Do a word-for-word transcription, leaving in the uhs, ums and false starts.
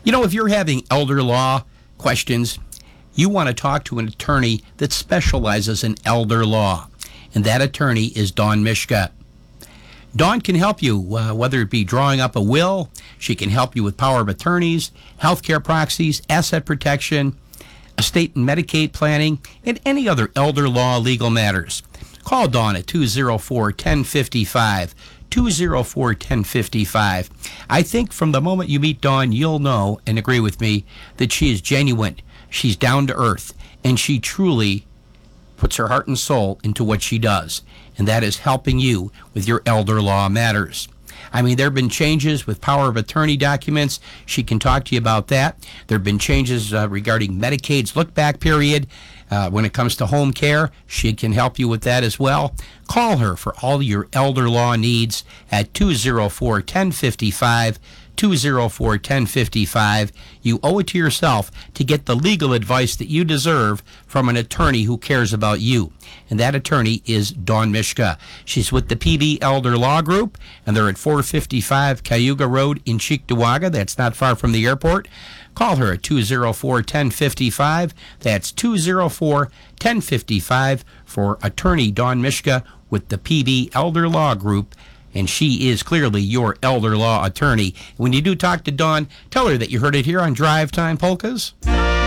You know, if you're having elder law questions, you want to talk to an attorney that specializes in elder law, and that attorney is Dawn Mishka. Dawn can help you, uh, whether it be drawing up a will. She can help you with power of attorneys, healthcare proxies, asset protection, estate and Medicaid planning, and any other elder law legal matters. Call Dawn at two oh four, one oh five five, two oh four, one oh five five. I think from the moment you meet Dawn, you'll know and agree with me that she is genuine, she's down to earth, and she truly puts her heart and soul into what she does, and that is helping you with your elder law matters. I mean, there have been changes with power of attorney documents. She can talk to you about that. There have been changes uh, regarding Medicaid's look-back period. Uh, when it comes to home care, she can help you with that as well. Call her for all your elder law needs at two oh four, one oh five five, two oh four, one oh five five. You owe it to yourself to get the legal advice that you deserve from an attorney who cares about you. And that attorney is Dawn Mishka. She's with the P B Elder Law Group, and they're at four fifty-five Cayuga Road in Cheektowaga. That's not far from the airport. Call her at two oh four, one oh five five. That's two oh four, one oh five five for attorney Dawn Mishka with the P B Elder Law Group. And she is clearly your elder law attorney. When you do talk to Dawn, tell her that you heard it here on Drive Time Polkas.